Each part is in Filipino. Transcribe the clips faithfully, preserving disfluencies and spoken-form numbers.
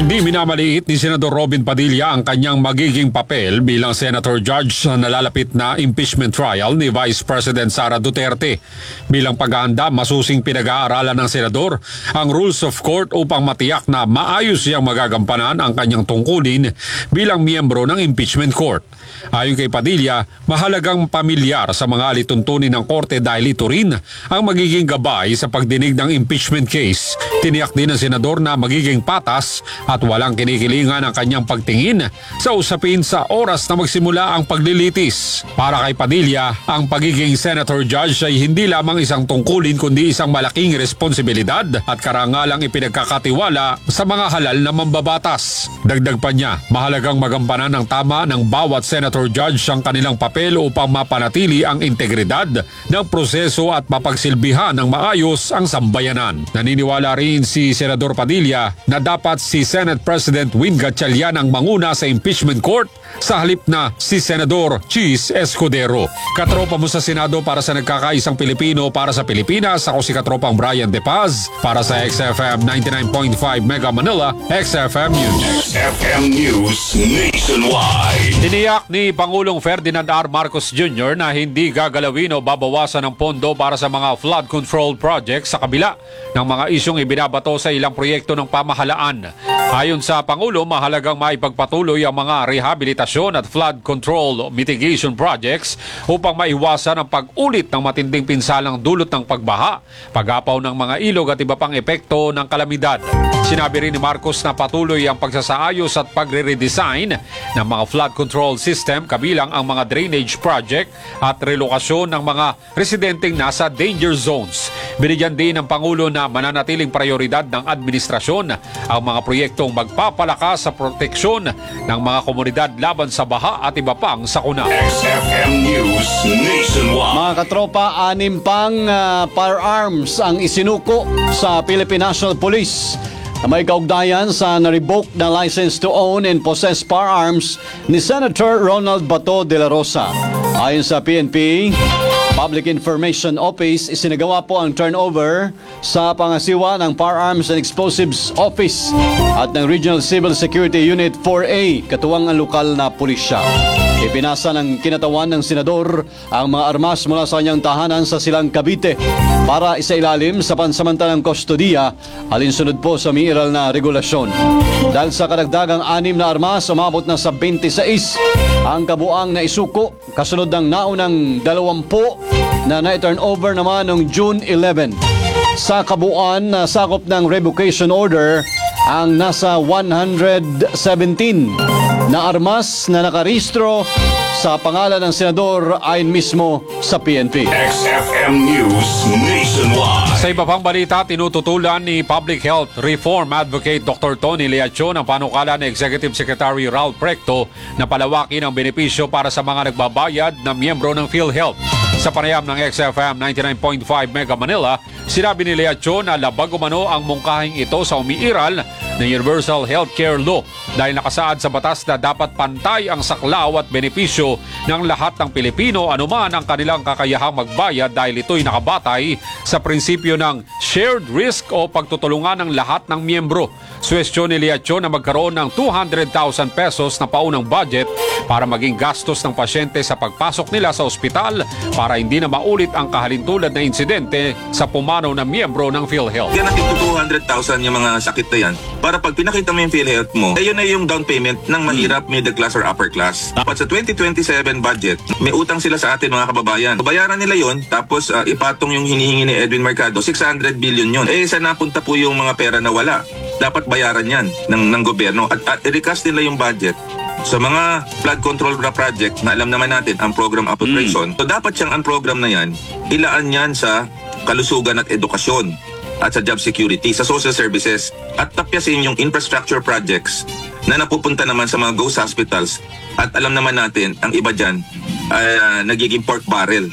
Hindi minamaliit ni Senador Robin Padilla ang kanyang magiging papel bilang Senator Judge sa nalalapit na impeachment trial ni Vice President Sara Duterte. Bilang paghahanda, masusing pinag-aaralan ng Senador ang rules of court upang matiyak na maayos siyang magagampanan ang kanyang tungkulin bilang miyembro ng impeachment court. Ayon kay Padilla, mahalagang pamilyar sa mga alituntunin ng korte dahil ito rin ang magiging gabay sa pagdinig ng impeachment case. Tiniyak din ng Senador na magiging patas at walang kinikilingan ang kanyang pagtingin sa usapin sa oras na magsimula ang paglilitis. Para kay Padilla, ang pagiging Senator Judge ay hindi lamang isang tungkulin kundi isang malaking responsibilidad at karangalang ipinagkakatiwala sa mga halal na mambabatas. Dagdag pa niya, mahalagang magampanan ng tama ng bawat Senator Judge ang kanilang papel upang mapanatili ang integridad ng proseso at mapagsilbihan ng maayos ang sambayanan. Naniniwala rin si Senador Padilla na dapat si Senate President Win Gatchalian ang manguna sa impeachment court sa halip na si Senador Chis Escudero. Katropa mo sa Senado para sa nagkakaisang Pilipino para sa Pilipinas, ako si Katropang Brian De Paz para sa X F M ninety-nine point five Mega Manila, X F M News. X F M News Nationwide. Tiniyak ni Pangulong Ferdinand R. Marcos Junior na hindi gagalawin o babawasan ng pondo para sa mga flood control projects sa kabila ng mga isyong ibinabato sa ilang proyekto ng pamahalaan. Ayon sa Pangulo, mahalagang maipagpatuloy ang mga rehabilitasyon at flood control mitigation projects upang maiwasan ang pag-ulit ng matinding pinsalang dulot ng pagbaha, pag-apaw ng mga ilog at iba pang epekto ng kalamidad. Sinabi rin ni Marcos na patuloy ang pagsasaayos at pagre-redesign ng mga flood control system kabilang ang mga drainage project at relokasyon ng mga residenteng nasa danger zones. Binigyan din ng Pangulo na mananatiling prioridad ng administrasyon ang mga proyektong magpapalakas sa proteksyon ng mga komunidad laban sa baha at iba pang sakuna. X F M News Nationwide. Mga katropa, anim pang uh, firearms ang isinuko sa Philippine National Police na may kaugnayan sa na-revoke na license to own and possess firearms ni Senator Ronald Bato de la Rosa. Ayon sa P N P Public Information Office, isinagawa po ang turnover sa pangasiwa ng Firearms and Explosives Office at ng Regional Civil Security Unit four A, katuwang ang lokal na pulisya. Ipinasa ng kinatawan ng senador ang mga armas mula sa kanyang tahanan sa Silang Cavite para isailalim sa pansamantalang kustodiya alinsunod po sa miiral na regulasyon. Dahil sa kadagdagang anim na armas, umabot na sa twenty-six ang kabuang na isuko kasunod ng naunang dalawampu na na-turn over naman noong June eleven. Sa kabuuan na sakop ng revocation order ang nasa one hundred seventeen na armas na nakarehistro sa pangalan ng senador ayon mismo sa P N P. X F M News Nationwide. Sa iba pang balita, tinututulan ni Public Health Reform Advocate Doctor Tony Leachon ang panukala ni Executive Secretary Ralph Recto na palawakin ang benepisyo para sa mga nagbabayad na miyembro ng PhilHealth. Sa panayam ng X F M ninety-nine point five Mega Manila, sinabi ni Leachon na labag umano ang mungkahing ito sa umiiral ng Universal Healthcare Law dahil nakasaad sa batas na dapat pantay ang saklaw at benepisyo ng lahat ng Pilipino anuman ang kanilang kakayahang magbayad dahil ito'y nakabatay sa prinsipyo ng shared risk o pagtutulungan ng lahat ng miyembro. Suwestyon ni Leachon na magkaroon ng two hundred thousand pesos na paunang budget para maging gastos ng pasyente sa pagpasok nila sa ospital para hindi na maulit ang kahalintulad na insidente sa pumanaw na miyembro ng PhilHealth. Yan natin two hundred thousand yung mga sakit na yan. Para pag pinakita mo yung PhilHealth mo, ayun na yung down payment ng mahirap, middle class or upper class. Tapos sa twenty twenty-seven budget, may utang sila sa atin mga kababayan. Bayaran nila yon, tapos uh, ipatong yung hinihingi ni Edwin Mercado, six hundred billion yon. Eh, saan napunta po yung mga pera na wala? Dapat bayaran yan ng, ng gobyerno. At, at i-recast nila yung budget sa mga flood control na project na alam naman natin ang program appropriation. Mm. So dapat siyang ang program na yan, ilaan yan sa kalusugan at edukasyon at sa job security, sa social services, at tapyasin yung infrastructure projects na napupunta naman sa mga ghost hospitals. At alam naman natin, ang iba dyan ay uh, nagiging pork barrel.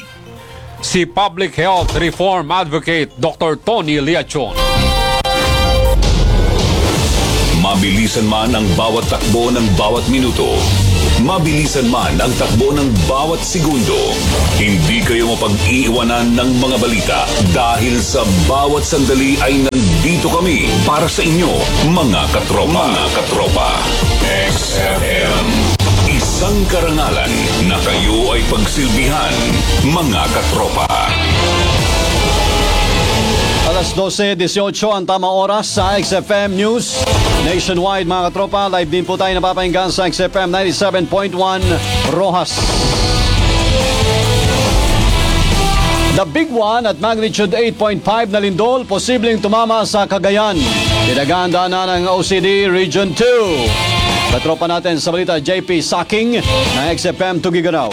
Si Public Health Reform Advocate Doctor Tony Leachon. Mabilisan man ang bawat takbo ng bawat minuto, Mabilisan man ang takbo ng bawat segundo, hindi kayo mapag-iiwanan ng mga balita dahil sa bawat sandali ay nandito kami para sa inyo, mga katropa. Mga katropa. X F M. Isang karangalan na kayo ay pagsilbihan, mga katropa. Alas dose dieciocho ang tamang oras sa X F M News Nationwide, mga katropa. Live din po tayo napapahinggan sa X F M ninety-seven point one Rojas. The big one at magnitude eight point five na lindol posibleng tumama sa Cagayan. Tinaganda na ng O C D Region two. Katropa natin sa balita, J P Saking na X F M Tugigaraw.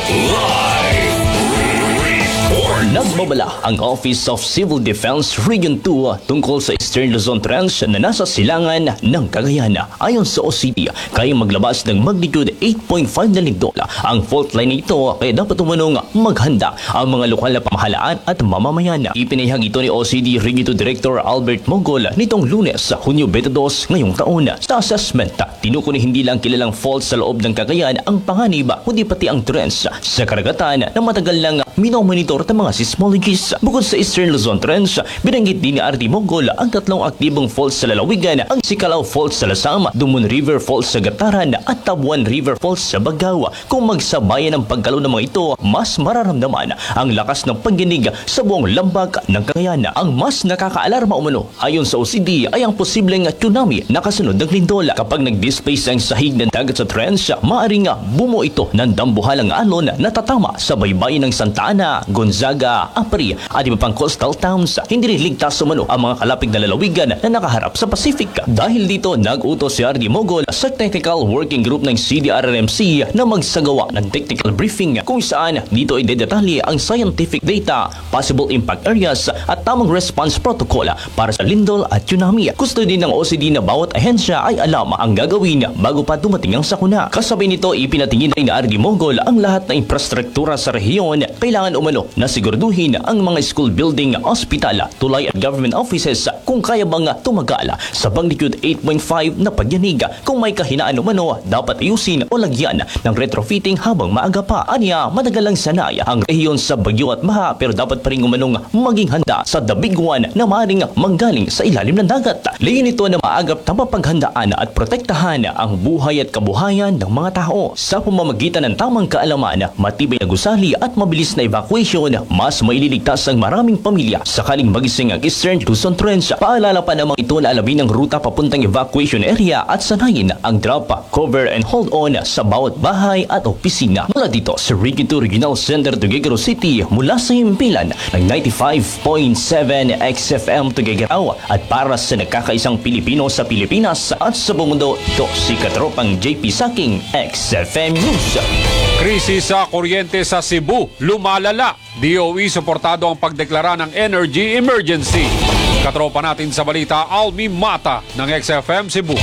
Nagbabala ang Office of Civil Defense Region two tungkol sa Eastern Luzon Trench na nasa silangan ng Cagayan. Ayon sa O C D, kaya maglabas ng magnitude eight point five na lindol ang fault line nito, kaya dapat umanong maghanda ang mga lokal na pamahalaan at mamamayan. Ipinahayag ito ni O C D Region two Director Albert Mogol nitong Lunes, Hunyo twenty-two ngayong taon. Sa assessment, tinuko ni hindi lang kilalang fault sa loob ng Cagayan ang panganib, kundi pati ang trench sa karagatan na matagal lang minomonitor ng mga seismologists. Bukod sa Eastern Luzon Trench, binanggit din ni R D Mogol ang tatlong aktibong faults sa lalawigan, ang Sicalao Fault sa Lasam, Dumon River Fault sa Gataran at Tabuan River Fault sa Bagao. Kung magsabayan ang pagkalo ng mga ito, mas mararamdaman ang lakas ng pagginig sa buong lambak ng Cagayan. Ang mas nakakaalarma umano ayon sa O C D ay ang posibleng tsunami na kasunod ng lindol. Kapag nag-displace ang sahig ng dagat sa trench, maaaring bumuo ito ng dambuhalang alon na tatama sa baybayin ng Santa Ana, Gonzaga, Apri at iba pang coastal towns. Hindi rin ligtas umano ang mga kalapig na lalawigan na nakaharap sa Pacific. Dahil dito, nag-utos si R D Mogol sa Technical Working Group ng C D R R M C na magsagawa ng technical briefing kung saan dito ay dedetalye ang scientific data, possible impact areas at tamang response protocol para sa lindol at tsunami. Gusto din ng O C D na bawat ahensya ay alam ang gagawin bago pa dumating ang sakuna. Kasabay nito, ipinatingin rin ni R D Mogol ang lahat ng infrastruktura sa rehiyon. Kailangan umano na siguraduhin ang mga school building, ospital, tulay at government offices kung kaya bang tumagal sa magnitude eight point five na pagyanig. Kung may kahinaan umano, dapat ayusin o lagyan ng retrofitting habang maaga pa. Anya, matagal lang sanay ang rehiyon sa bagyo at maha, pero dapat pa rin umanong maging handa sa the big one na maaaring manggaling sa ilalim ng dagat. Layon ito na maagap na mapaghandaan at protektahan ang buhay at kabuhayan ng mga tao sa pamamagitan ng tamang kaalaman, matibay na gusali at mabilis na evacuation. Mas maililigtas ang maraming pamilya sakaling magising ang Eastern Luzon Trench. Paalala pa namang ito na alamin ang ruta papuntang evacuation area at sanayin ang drop, cover and hold on sa bawat bahay at opisina. Mula dito sa Region two Regional Center Tuguegarao City, mula sa himpilan ng ninety-five point seven X F M Tuguegarao at para sa nagkakaisang Pilipino sa Pilipinas at sa buong mundo, ito si Katropang J P Saking, X F M News. Krisis sa kuryente sa Cebu, lumalala. D O E suportado ang pagdeklara ng energy emergency. Katropa natin sa balita, Almi Mata ng X F M Cebu.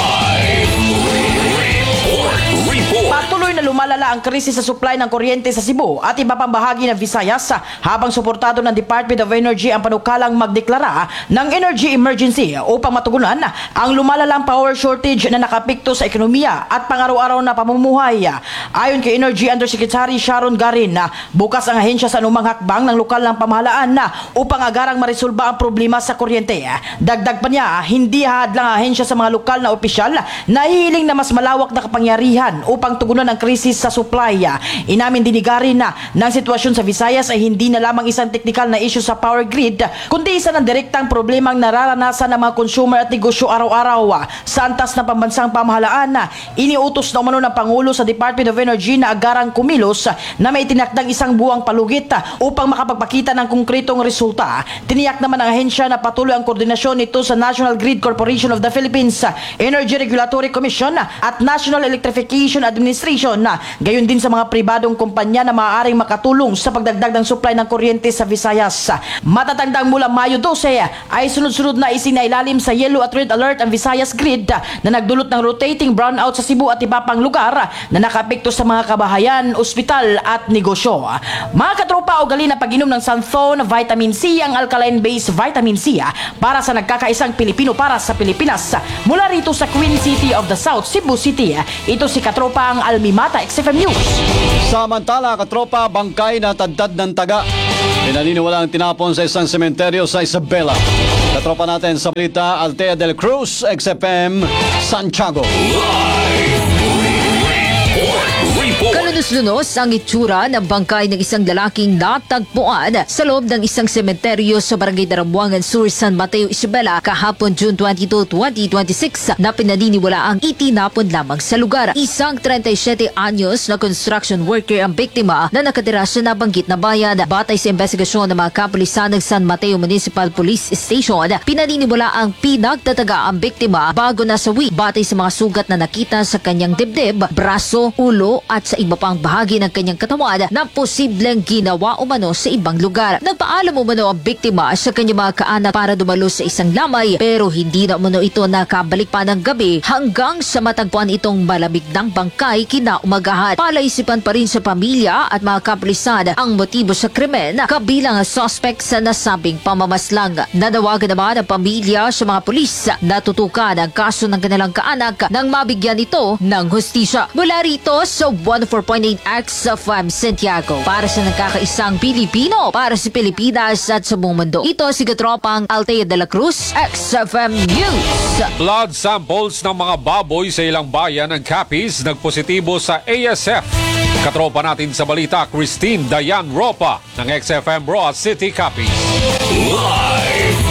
Patuloy na lumalala ang krisis sa supply ng kuryente sa Cebu at iba pang bahagi ng Visayas habang suportado ng Department of Energy ang panukalang magdeklara ng energy emergency upang matugunan ang lumalalang power shortage na nakapikto sa ekonomiya at pang-araw-araw na pamumuhay. Ayon kay Energy Undersecretary Sharon Garin, bukas ang ahensya sa anumang hakbang ng lokal ng pamahalaan upang agarang maresolba ang problema sa kuryente. Dagdag pa niya, hindi hadlang ang ahensya sa mga lokal na opisyal na hihiling na mas malawak na kapangyarihan upang tugunan ang krisis sa supply. Inamin din ni Garin na ng sitwasyon sa Visayas ay hindi na lamang isang technical na issue sa power grid, kundi isa ng direktang problemang nararanasan ng mga consumer at negosyo araw-araw. Sa antas ng pambansang pamahalaan, iniutos na umano ng Pangulo sa Department of Energy na agarang kumilos na may tinakdang isang buwang palugit upang makapagpakita ng konkretong resulta. Tiniyak naman ang ahensya na patuloy ang koordinasyon nito sa National Grid Corporation of the Philippines, Energy Regulatory Commission at National Electrification Administration gayon din sa mga pribadong kumpanya na maaaring makatulong sa pagdagdag ng supply ng kuryente sa Visayas. Matatandang mula Mayo dose ay sunod-sunod na isinailalim sa yellow at red alert ang Visayas grid na nagdulot ng rotating brownout sa Cebu at iba pang lugar na nakapekto sa mga kabahayan, ospital at negosyo. Mga katropa, ugali na pag-inom ng Santhone Vitamin C ang alkaline-based vitamin C para sa nagkakaisang Pilipino para sa Pilipinas. Mula rito sa Queen City of the South, Cebu City, ito si katropa ang Almimata X F M News. Samantala, katropa, bangkay na tadtad ng taga. Pinaniniwala ang tinapon sa isang sementeryo sa Isabela. Katropa natin sa balita, Altea del Cruz, X F M, Santiago. Kalunos-lunos ang itsura ng bangkay ng isang lalaking natagpuan sa loob ng isang sementeryo sa Barangay Daramwangan Sur, San Mateo, Isabela kahapon June twenty-second, twenty twenty-six na pinaniniwala ang itinapon lamang sa lugar. Isang thirty-seven anyos na construction worker ang biktima na nakatira sa nabanggit na bayan. Batay sa investigasyon ng mga kapulisan ng San Mateo Municipal Police Station, pinaniniwala ang pinagtataga ang biktima bago nasawi batay sa mga sugat na nakita sa kanyang dibdib, braso, ulo at sa iba pang bahagi ng kanyang katawan na posibleng ginawa umano sa ibang lugar. Nagpaalam umano ang biktima sa kanyang mga kaanak para dumalo sa isang lamay pero hindi na umano ito nakabalik pa ng gabi hanggang sa matagpuan itong malamig ng bangkay kinaumagahan. Palaisipan pa rin sa pamilya at mga kapulisan ang motibo sa krimen kabilang ang suspect sa nasabing pamamaslang. Nanawagan naman ang pamilya sa mga pulis na tutukan ang kaso ng kanilang kaanak nang mabigyan ito ng hustisya. Mula rito sa one oh four point eight X of um, Santiago. Para sa nagkakaisang Pilipino, para sa Pilipinas at sa buong mundo. Ito si katropang Altea de la Cruz, X F M News. Blood samples ng mga baboy sa ilang bayan ng Capiz nagpositibo sa A S F. Katropa natin sa balita, Christine Dayan Ropa ng X F M Roa City, Capiz. Live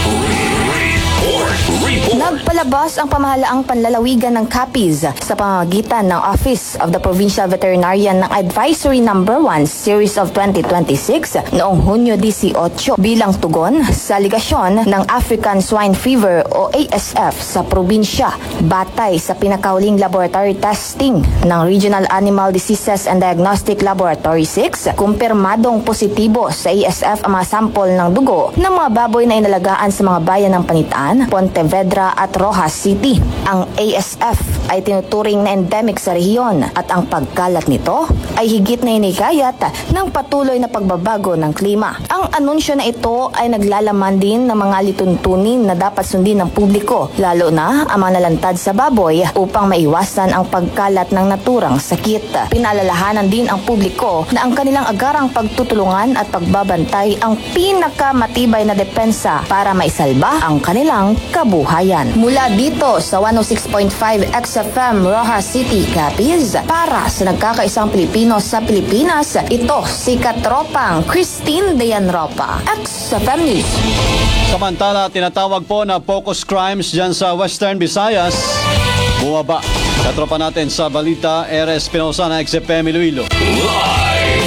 report. Report. Nagpalabas ang pamahalaang panlalawigan ng Capiz sa pamamagitan ng Office of the Provincial Veterinarian ng Advisory number one Series of twenty twenty-six noong Hunyo eighteen bilang tugon sa aligasyon ng African Swine Fever o A S F sa probinsya. Batay sa pinakahuling laboratory testing ng Regional Animal Diseases and Diagnostic Laboratory six, kumpirmadong positibo sa A S F ang mga sample ng dugo ng mga baboy na inalagaan sa mga bayan ng Panitaan, Pontevedra at Rojas City. Ang A S F ay tinuturing na endemic sa rehiyon at ang pagkalat nito ay higit na hinikayat ng patuloy na pagbabago ng klima. Ang anunsyo na ito ay naglalaman din ng mga lituntunin na dapat sundin ng publiko, lalo na ang mga nalantad sa baboy upang maiwasan ang pagkalat ng naturang sakit. Pinalalahanan din ang publiko na ang kanilang agarang pagtutulungan at pagbabantay ang pinakamatibay na depensa para maisalba ang kanilang kabuhayan. Mula dito sa one oh six point five X F M Rojas City, Capiz, para sa nagkakaisang Pilipino sa Pilipinas, ito si katropang Christine Dayan Ropa, X F M News. Samantala, tinatawag po na focus crimes dyan sa Western Visayas. Bumaba. Katropa natin sa balita, R S Pinosa na X F M Iloilo. Live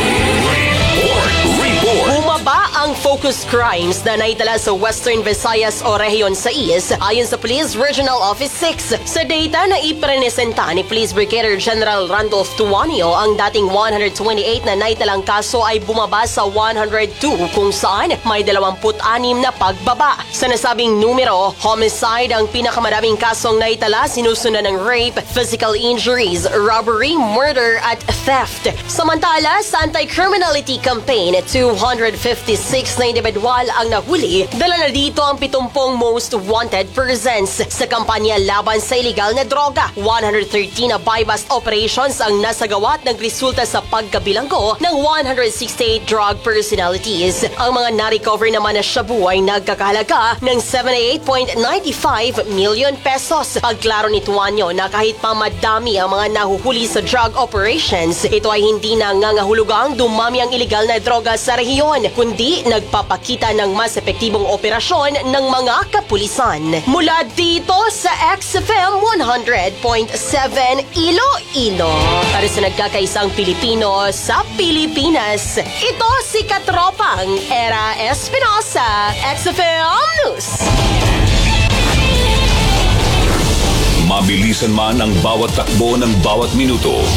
report. Report. Bumaba ang focus crimes na naitala sa Western Visayas o Rehiyon sais ayon sa Police Regional Office six. Sa data na iprenesenta ni Police Brigadier General Randolph Tuanio, ang dating one hundred twenty-eight na naitalang kaso ay bumaba sa one hundred two kung saan may twenty-six na pagbaba. Sa nasabing numero, homicide ang pinakamaraming kasong naitala, sinusundan ng rape, physical injuries, robbery, murder at theft. Samantala, sa anti-criminality campaign, two hundred fifty-six na individual ang nahuli, dala na dito ang seventy most wanted persons. Sa kampanya laban sa iligal na droga, one hundred thirteen na buy-bust operations ang nasagawa at nagresulta sa pagkabilanggo ng one hundred sixty-eight drug personalities. Ang mga na-recover naman na shabu ay nagkakahalaga ng seventy-eight point nine five million pesos. Pagklaro ni Tuanyo na kahit pa madami ang mga nahuhuli sa drug operations, ito ay hindi nangangahulugang dumami ang iligal na droga sa rehiyon, kundi nagpapakita ng mas epektibong operasyon ng mga kapulisan. Mula dito sa X F M one hundred point seven Iloilo, para sa nagkakaisang Pilipino sa Pilipinas, ito si katropang Era Espinosa, X F M News. Mabilisan man ang bawat takbo ng bawat minuto,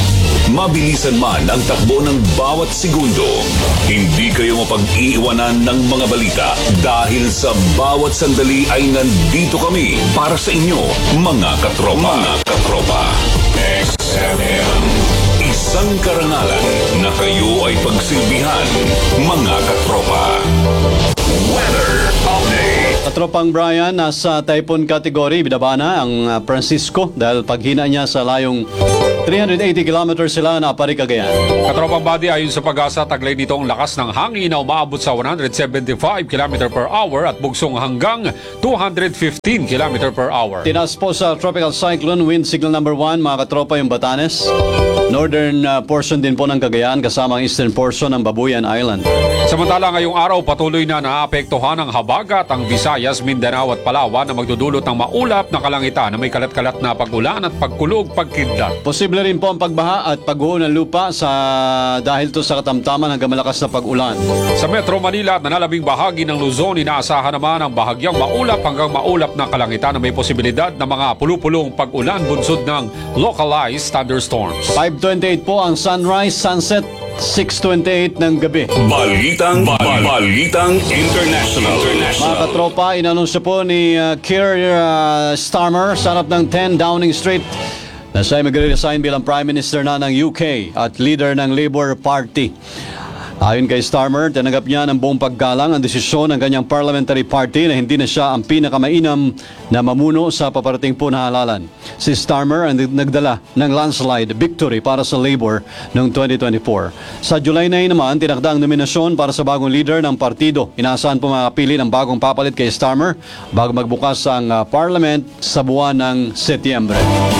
Mabilisan man ang takbo ng bawat segundo, hindi kayo mapag-iiwanan ng mga balita dahil sa bawat sandali ay nandito kami para sa inyo, mga katropa. Mga katropa. X F M. Isang karangalan na kayo ay pagsilbihan, mga katropa. Weather update. Katropang Brian, nasa typhoon category, binaba na ang uh, Francisco dahil paghina niya sa layong three hundred eighty kilometers sila na Apari, Cagayan. Katropang body, ayon sa pag-asa, taglay nito ang lakas ng hangin na umaabot sa one hundred seventy-five kilometers per hour at bugsong hanggang two hundred fifteen kilometers per hour. Tinas po sa tropical cyclone, wind signal number one, mga katropa, yung Batanes. Northern uh, portion din po ng Cagayan kasama ang eastern portion ng Babuyan Island. Samantala, ngayong araw patuloy na naapektuhan ng Habagat, ang Visayas, Mindanao at Palawan na magdudulot ng maulap na kalangitan na may kalat-kalat na pag-ulan at pagkulog, pagkidlat. Posible rin po ang pagbaha at pagguho ng lupa sa dahil to sa katamtaman hanggang malakas na pag-ulan. Sa Metro Manila at nanalabing bahagi ng Luzon, inaasahan naman ang bahagyang maulap hanggang maulap na kalangitan na may posibilidad ng mga pulu-pulong pag-ulan bunsod ng localized thunderstorms. five twenty-eight po ang sunrise, sunset, six twenty-eight ng gabi. Balitang, bal- balitang international. Mga katropa, inanunsyo po ni uh, Keir uh, Starmer sa harap ng ten Downing Street na siya ay magre-resign bilang Prime Minister na ng U K at leader ng Labour Party. Ayon kay Starmer, tinanggap niya ng buong paggalang ang desisyon ng kanyang parliamentary party na hindi na siya ang pinakamainam na mamuno sa paparating po na halalan. Si Starmer ang nagdala ng landslide victory para sa Labour noong twenty twenty-four. Sa July nine naman, tinakda ang nominasyon para sa bagong leader ng partido. Inaasahan po makapili ng bagong papalit kay Starmer bago magbukas ang uh, parliament sa buwan ng Setyembre.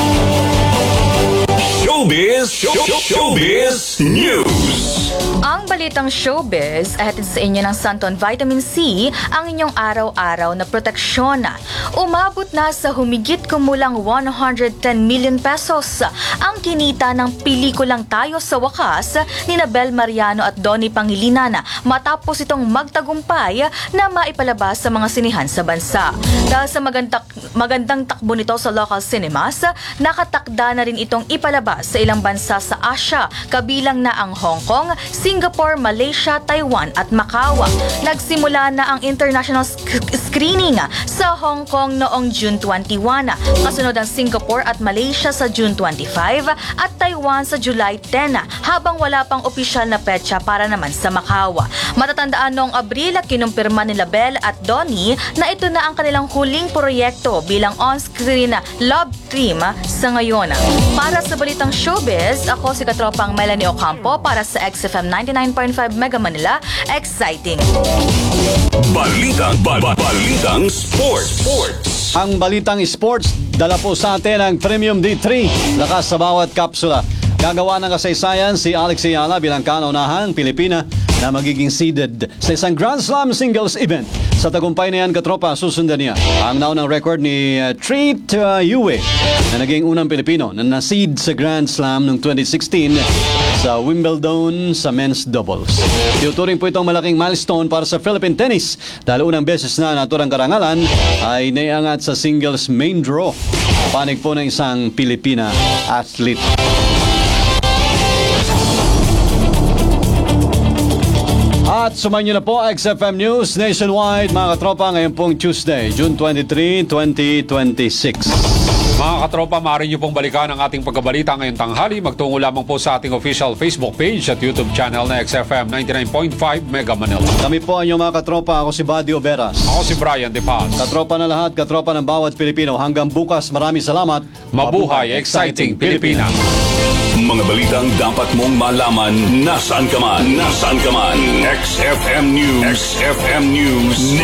Showbiz, show, show, Showbiz News. Ang balitang showbiz ay hatid sa inyo ng Santon Vitamin C, ang inyong araw-araw na proteksyon. Umabot na sa humigit kumulang one hundred ten million pesos ang kinita ng pelikulang Tayo sa Wakas ni Bel Mariano at Donnie Pangilinan matapos itong magtagumpay na maipalabas sa mga sinihan sa bansa. Dahil sa magandang, magandang takbo nito sa local cinemas, nakatakda na rin itong ipalabas sa ilang bansa sa Asia, kabilang na ang Hong Kong, Singapore, Malaysia, Taiwan at Macau. Nagsimula na ang international sk- screening sa Hong Kong noong June twenty-one, kasunod ang Singapore at Malaysia sa June twenty-five at Taiwan sa July ten, habang wala pang opisyal na petsa para naman sa Macau. Matatandaan noong Abril, kinumpirma ni Bel at Donnie na ito na ang kanilang huling proyekto bilang on-screen love team sa ngayon. Para sa balitang showbiz, ako si katropang Melanie Ocampo para sa X F M ninety-nine point five Mega Manila. Exciting! Balitang, ba- ba- balitang sports. Sports. Ang balitang sports, dala po sa atin ang Premium D three. Lakas sa bawat kapsula. Gagawa ng kasaysayan si Alex Ayala bilang kauna-unahang Pilipina na magiging seeded sa isang Grand Slam singles event. Sa tagumpay na yan, katropa, susundan niya ang naunang record ni uh, Treat uh, Yue na naging unang Pilipino na na-seed sa Grand Slam noong twenty sixteen sa Wimbledon sa men's doubles. Tiuturing po itong malaking milestone para sa Philippine tennis dahil unang beses na naturang karangalan ay naiangat sa singles main draw. Panig po ng isang Pilipina athlete. At sumayin niyo na po X F M News Nationwide, mga katropa, ngayon pong Tuesday, June twenty-third, twenty twenty-six. Mga katropa, maaari niyo pong balikan ang ating pagkabalita ngayong tanghali. Magtungo lamang po sa ating official Facebook page at YouTube channel na X F M ninety-nine point five Mega Manila. Kami po ang inyong mga katropa. Ako si Buddy Oberas. Ako si Brian De Paz. Katropa na lahat, katropa ng bawat Pilipino. Hanggang bukas, maraming salamat. Mabuhay, exciting Pilipinas. Mga balitang dapat mong malaman nasaan ka man. Nasaan ka man. X F M News. X F M News